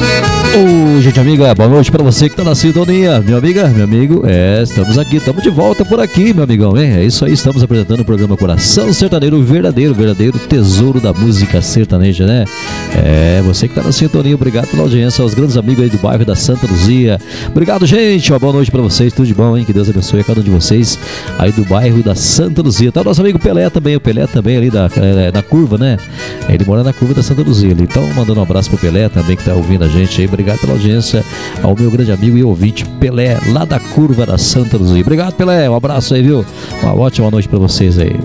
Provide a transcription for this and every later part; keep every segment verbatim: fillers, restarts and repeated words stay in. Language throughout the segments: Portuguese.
Ô, gente amiga, boa noite pra você que tá na sintonia. Minha amiga, meu amigo, é, estamos aqui, estamos de volta por aqui, meu amigão, hein? É isso aí, estamos apresentando o programa Coração Sertaneiro, verdadeiro, verdadeiro tesouro da música sertaneja, né? É, você que tá na sintonia, obrigado pela audiência, aos grandes amigos aí do bairro da Santa Luzia. Obrigado, gente, uma boa noite pra vocês, tudo de bom, hein? Que Deus abençoe a cada um de vocês aí do bairro da Santa Luzia. Tá o nosso amigo Pelé também, o Pelé também ali da, é, na curva, né? Ele mora na curva da Santa Luzia ali. Então, mandando um abraço pro Pelé também que tá ouvindo a gente aí. Obrigado pela audiência, ao meu grande amigo e ouvinte Pelé, lá da curva da Santa Luzia. Obrigado, Pelé, um abraço aí, viu? Uma ótima noite pra vocês aí.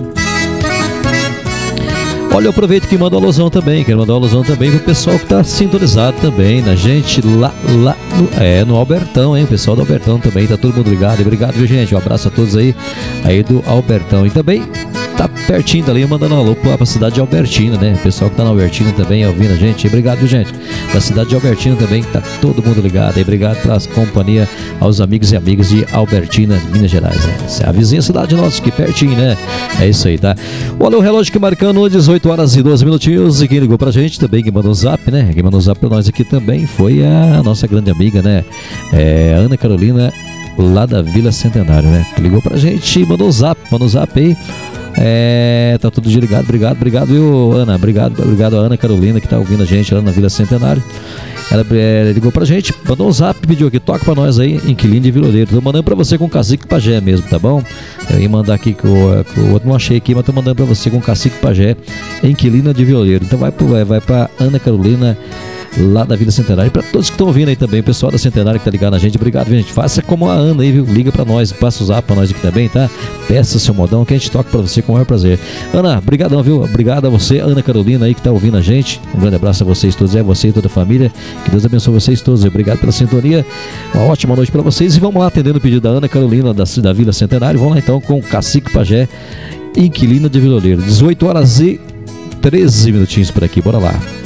Olha, eu aproveito que mando alusão também, quero mandar uma alusão também pro pessoal que tá sintonizado também, na gente lá, lá no, é, no Albertão, hein? O pessoal do Albertão também, tá todo mundo ligado. Obrigado, viu, gente? Um abraço a todos aí, aí do Albertão. E também tá pertinho dali, mandando um alô pra cidade de Albertina, né? O pessoal que tá na Albertina também ouvindo a gente. Obrigado, viu, gente? Da cidade de Albertina também, tá todo mundo ligado. E obrigado pela companhia aos amigos e amigas de Albertina, Minas Gerais, né? Essa é a vizinha cidade nossa, aqui pertinho, né? É isso aí, tá? Olha o relógio que marcando dezoito horas e doze minutinhos. E quem ligou pra gente também, quem mandou um zap, né? Quem mandou um zap pra nós aqui também foi a nossa grande amiga, né? É, Ana Carolina, lá da Vila Centenário, né? Que ligou pra gente, mandou um zap, mandou um zap aí. É, tá tudo desligado, obrigado, obrigado, viu, Ana? Obrigado, obrigado a Ana Carolina que tá ouvindo a gente lá na Vila Centenário. Ela é, ligou pra gente, mandou um zap, pediu aqui, toca pra nós aí, Inquilino de Violeiro. Tô mandando pra você com Cacique Pajé mesmo, tá bom? Eu ia mandar aqui que o, que o outro não achei aqui, mas tô mandando pra você com Cacique Pajé, Inquilina de Violeiro. Então vai, pro, vai, vai pra Ana Carolina, lá da Vila Centenário. E pra todos que estão ouvindo aí também, o pessoal da Centenário que tá ligado na gente, obrigado, gente. Faça como a Ana aí, viu? Liga pra nós, passa o zap pra nós aqui também, tá? Peça seu modão que a gente toca pra você com o maior prazer. Ana, brigadão, viu? Obrigado a você, Ana Carolina aí que tá ouvindo a gente. Um grande abraço a vocês todos, é você e toda a família. Que Deus abençoe vocês todos. Obrigado pela sintonia. Uma ótima noite pra vocês. E vamos lá, atendendo o pedido da Ana Carolina da, da Vila Centenário. Vamos lá então com Cacique Pajé, Inquilina de Violeiro. dezoito horas e treze minutinhos por aqui. Bora lá.